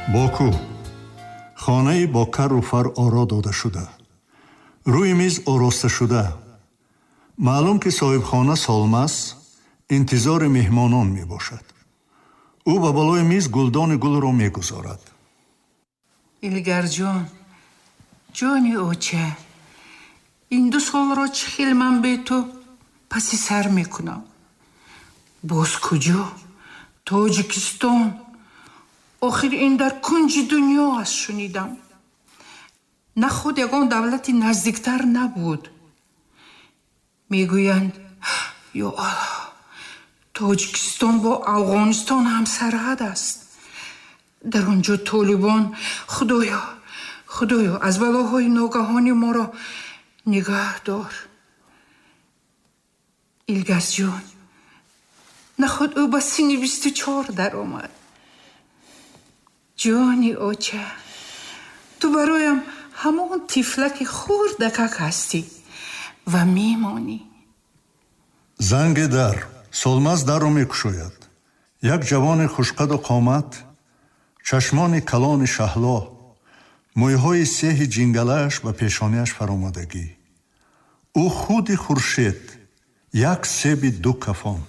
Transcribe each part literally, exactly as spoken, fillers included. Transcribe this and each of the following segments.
боку хонаи бо кару фар оро дода шуда, рӯи миз ороста шуда. маълум ки соҳибхона солмас интизори меҳмонон мебошад. ӯ ба болои миз гулдони гулро мегузорад. илгарҷон, ҷони оча, ин ду солро чӣ хел ман бе ту паси сар мекунам? боз куҷо? тоҷикистон? охир ин дар кунҷи дунё аст шунидам. на худ ягон давлати наздиктар набуд. мегӯянд ё аллоҳ, тоҷикистон бо афғонистон ҳамсарҳад аст. дар он ҷо толибон. худоё, худоё, аз балоҳои ногаҳони моро нигоҳ дор. илгарҷон, нахуд ӯ ба синни бисту чор даромад. ҷони оча, ту бароям ҳамон тифлаки хурдакак ҳастӣ ва мемонӣ. занги дар. солмаз дарро мекушояд. як ҷавони хушқаду қомат, чашмони калони шаҳло, мӯйҳои сеҳи ҷингалааш ба пешонияш фаромадагӣ. ӯ худи хуршед, як себи ду кафон.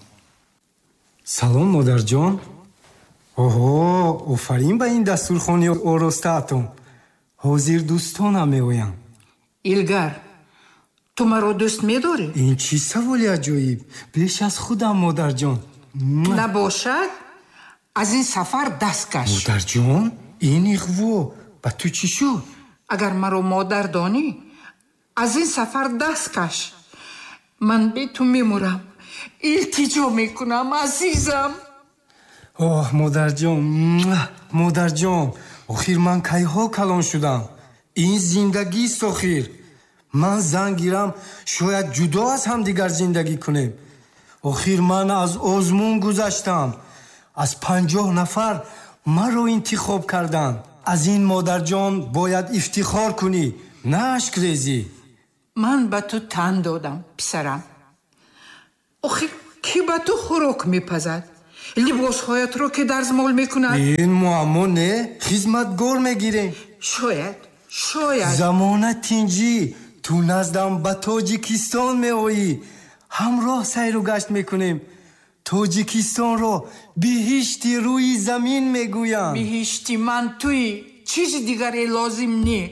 салом модарҷон. оҳо, офарин ба ин дастурхони оростаатон. ҳозир дӯстонам меоянд. илгар, ту маро дӯст медорӣ? ин чӣ саволи аҷоиб? беш аз худам, модарҷон. набошад, аз ин сафар даст каш. модарҷон, ин иғво ба ту чӣ шуд? агар маро модар донӣ, аз ин сафар даст каш. ман бе ту мемурам. илтиҷо мекунам, азизам. оҳ, модарҷон, модарҷон, охир ман кайҳо калон шудам. ин зиндагист охир. ман зан гирам, шояд ҷудо аз ҳамдигар зиндагӣ кунем. охир ман аз озмун гузаштам. аз панҷоҳ нафар маро интихоб карданд. аз ин модарҷон бояд ифтихор кунӣ, на ашкрезӣ. ман ба ту тан додам, писарам. охир кӣ ба ту хӯрок мепазад? либосҳоятро ки дарзмол мекунад? ин муаммо не, хизматгор мегирем. шояд, шояд. замона тинҷӣ, ту наздам ба тоҷикистон меоӣ. ҳамроҳ сайру гашт мекунем. тоҷикистонро биҳишти рӯи замин мегӯям. биҳишти ман туӣ, чизи дигаре лозим не.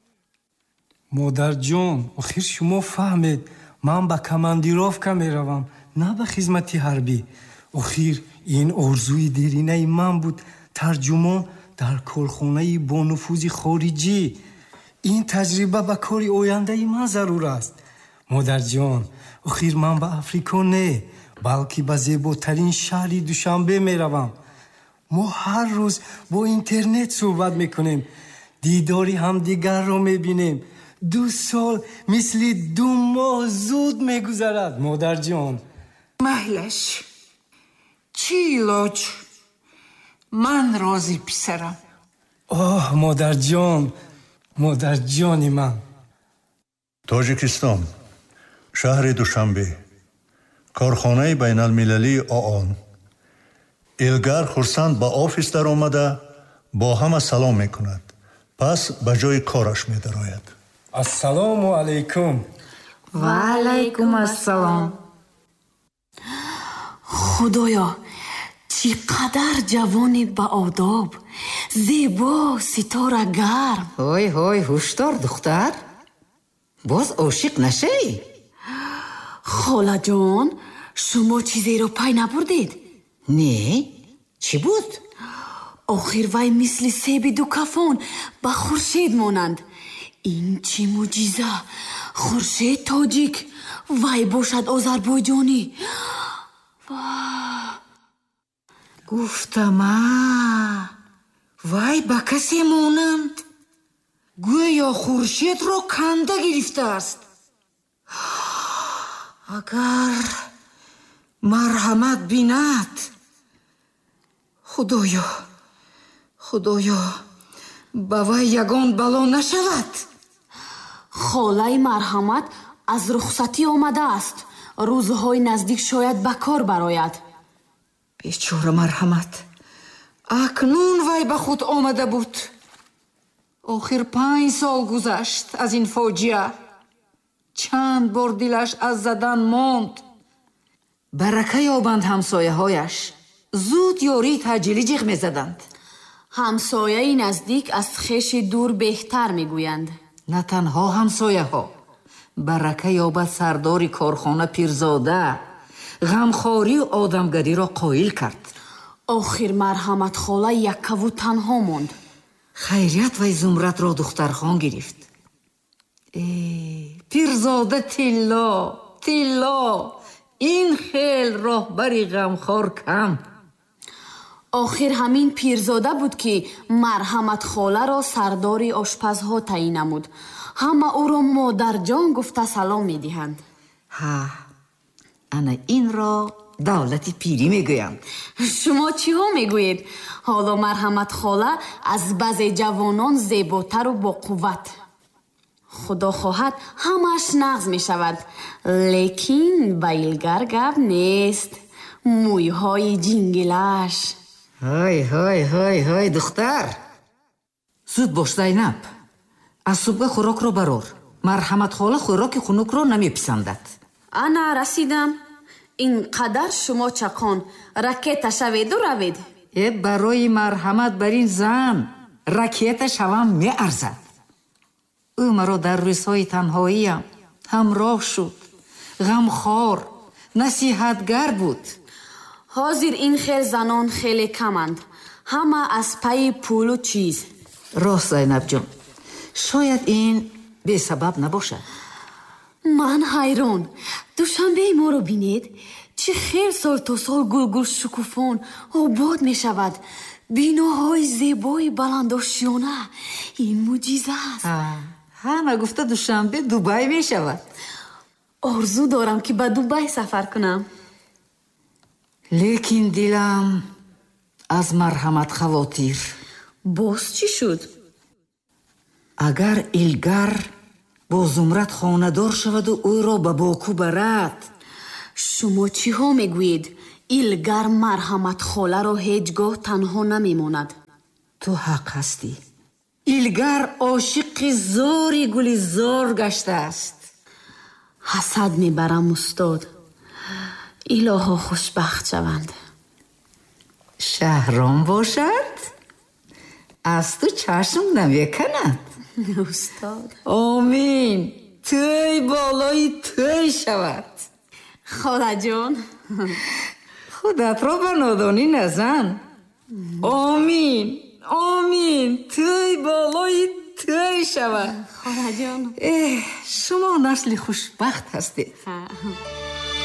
модарҷон, охир шумо фаҳмед, ман ба командировка меравам, на ба хизмати ҳарбӣ. охир ин орзуи деринаи ман буд, тарҷумон дар корхонаи бонуфузи хориҷӣ. ин таҷриба ба кори ояндаи ман зарур аст. модарҷон, охир ман ба африко не, балки ба зеботарин шаҳри душанбе меравам. мо ҳар рӯз бо интернет суҳбат мекунем, дидори ҳамдигарро мебинем. ду сол мисли ду моҳ зуд мегузарад, модарҷон. маҳлаш, чӣ илоҷ? ман розӣ, писарам. оҳ, модарҷон, модарҷони ман. тоҷикистон, шаҳри душанбе, корхонаи байналмилалии оон. илгар хурсанд ба офис даромада бо ҳама салом мекунад, пас ба ҷои кораш медарояд. ассалому алайкум. ва алайкум ассалом. худоё, чӣ қадар ҷавони баодоб, зебо, ситора гарм. ҳой ҳой, ҳуштор духтар, боз ошиқ нашавӣ. холаҷон, шумо чизеро пай набурдед? не, чӣ буд? охир вай мисли себи дукафон ба хуршед монанд. ин чӣ муъҷиза! хуршед тоҷик, вай бошад озарбойҷонӣ. гуфтама, вай ба касе монанд, гӯё хуршедро канда гирифтааст. агар марҳамат бинад. худоё, худоё, ба вай ягон бало нашавад. холаи марҳамат аз рухсатӣ омадааст. рӯзҳои наздик шояд ба кор барояд. бечора марҳамат, акнун вай ба худ омада буд. охир панҷ сол гузашт аз ин фоҷиа. чанд бор дилаш аз задан монд. барака ёбанд ҳамсояҳояш. зуд ёрии таъҷилӣ ҷиғ мезаданд. ҳамсояи наздик аз хеши дур беҳтар мегӯянд. на танҳо ҳамсояҳо, барака ёбад сардори корхона пирзода ғамхорию одамгариро қоил кард. охир марҳаматхола яккаву танҳо монд. хайрият вай зумрадро духтархон гирифт. э пирзода тилло тилло, ин хел роҳбари ғамхор кам. охир ҳамин пирзода буд ки марҳаматхоларо сардори ошпазҳо таъин намуд. ҳама ӯро модарҷон гуфта салом медиҳанд. ҳа, ана инро давлати пирӣ мегӯянд. шумо чиҳо мегӯед? ҳоло марҳаматхола аз баъзе ҷавонон зеботару боқувват. худо хоҳад ҳамааш нағз мешавад, лекин ба илгар гап нест. мӯйҳои ҷингилаш. ҳой ҳой ҳой ҳой духтар, зуд бош Зайнаб, аз субҳа хӯрокро барор. марҳаматхола хӯроки хунукро намеписандад. ана расидам. ин қадар шумо чақон ракета шаведу равед. э барои марҳамат бар ин зан ракета шавам меарзад. ӯ маро дар рӯзҳои танҳоиям ҳамроҳ шуд, ғамхор, насиҳатгар буд. ҳозир ин хел занон хеле каманд. ҳама аз пайи пулу чиз. рост Зайнабҷон, шояд ин бесабаб набошад. ман ҳайрон. душанбеи моро бинед. чӣ хел сол то сол гулгул шукуфон обод мешавад. биноҳои зебои баландошёна. ин муъҷиза аст. ҳама гуфта душанбе Дубай мешавад. орзу дорам ки ба Дубай сафар кунам. лекин дилам аз марҳамат хавотир. боз чӣ шуд? агар Илгар бо Зумрад хонадор шаваду ӯро ба Боку барад. шумо чиҳо мегӯед? Илгар марҳаматхоларо ҳеҷ гоҳ танҳо намемонад. ту ҳақ ҳастӣ. Илгар ошиқи зори гули зор гаштааст. ҳасад мебарам устод. илоҳо хушбахт шаванд. шаҳром бошад, аз ту чашм намеканад. устод. омин. тӯй болои тӯй шавад. холаҷон. худатро ба нодонӣ назан. омин омин. тӯй болои тӯй шавад. холаҷон. э шумо насли хушбахт ҳастед. ҳа.